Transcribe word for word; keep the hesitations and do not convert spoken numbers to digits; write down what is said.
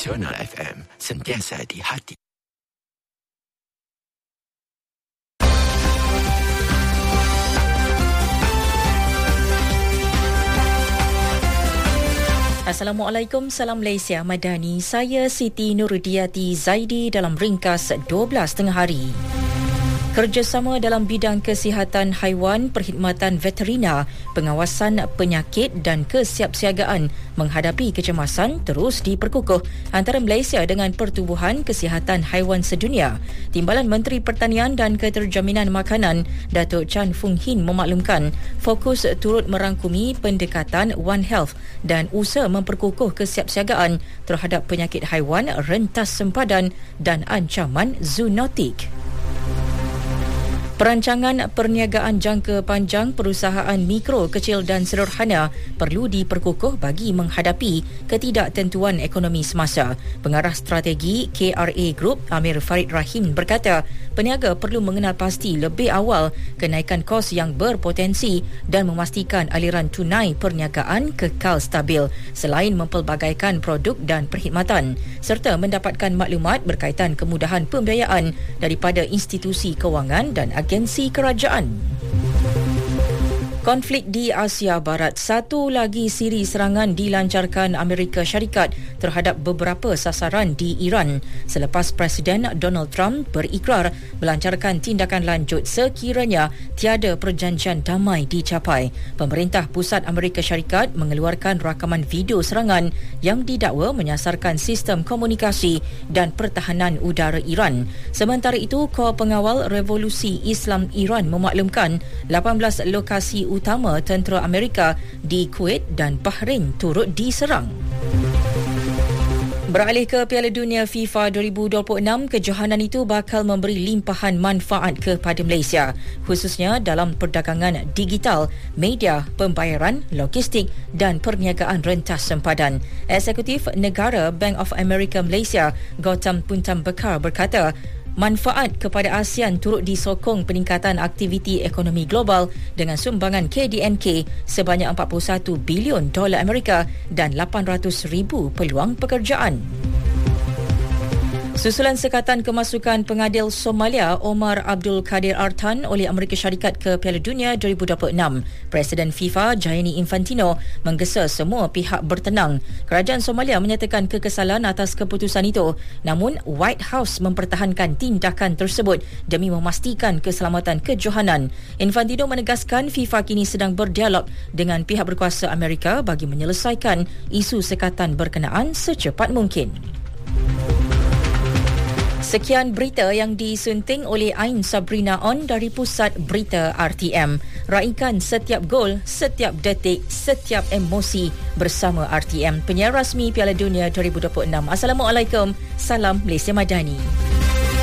Nasional F M, sentiasa di hati. Assalamualaikum, salam Malaysia Madani. Saya Siti Nurudiati Zaidi dalam ringkas dua belas tengah hari. Kerjasama dalam bidang kesihatan haiwan, perkhidmatan veterina, pengawasan penyakit dan kesiapsiagaan menghadapi kecemasan terus diperkukuh antara Malaysia dengan Pertubuhan Kesihatan Haiwan Sedunia. Timbalan Menteri Pertanian dan Keterjaminan Makanan, Datuk Chan Fung Hin memaklumkan fokus turut merangkumi pendekatan One Health dan usaha memperkukuh kesiapsiagaan terhadap penyakit haiwan, rentas sempadan dan ancaman zoonotik. Perancangan perniagaan jangka panjang perusahaan mikro, kecil dan sederhana perlu diperkukuh bagi menghadapi ketidaktentuan ekonomi semasa. Pengarah strategi K R A Group, Amir Farid Rahim berkata, peniaga perlu mengenal pasti lebih awal kenaikan kos yang berpotensi dan memastikan aliran tunai perniagaan kekal stabil selain mempelbagaikan produk dan perkhidmatan serta mendapatkan maklumat berkaitan kemudahan pembiayaan daripada institusi kewangan dan agensi kerajaan. Konflik di Asia Barat. Satu lagi siri serangan dilancarkan Amerika Syarikat terhadap beberapa sasaran di Iran selepas Presiden Donald Trump berikrar melancarkan tindakan lanjut sekiranya tiada perjanjian damai dicapai. Pemerintah Pusat Amerika Syarikat mengeluarkan rakaman video serangan yang didakwa menyasarkan sistem komunikasi dan pertahanan udara Iran. Sementara itu, Kor Pengawal Revolusi Islam Iran memaklumkan lapan belas lokasi utama tentera Amerika di Kuwait dan Bahrain turut diserang. Beralih ke Piala Dunia FIFA dua ribu dua puluh enam, kejohanan itu bakal memberi limpahan manfaat kepada Malaysia, khususnya dalam perdagangan digital, media, pembayaran, logistik dan perniagaan rentas sempadan. Eksekutif Negara Bank of America Malaysia, Gautam Puntambekar berkata, manfaat kepada ASEAN turut disokong peningkatan aktiviti ekonomi global dengan sumbangan K D N K sebanyak empat puluh satu bilion dolar Amerika dan lapan ratus ribu peluang pekerjaan. Susulan sekatan kemasukan pengadil Somalia Omar Abdul Kadir Artan oleh Amerika Syarikat ke Piala Dunia dua ribu dua puluh enam, Presiden FIFA Gianni Infantino menggesa semua pihak bertenang. Kerajaan Somalia menyatakan kekesalan atas keputusan itu, namun White House mempertahankan tindakan tersebut demi memastikan keselamatan kejohanan. Infantino menegaskan FIFA kini sedang berdialog dengan pihak berkuasa Amerika bagi menyelesaikan isu sekatan berkenaan secepat mungkin. Sekian berita yang disunting oleh Ain Sabrina On dari Pusat Berita R T M. Raikan setiap gol, setiap detik, setiap emosi bersama R T M, penyiar rasmi Piala Dunia dua ribu dua puluh enam. Assalamualaikum, salam Malaysia Madani.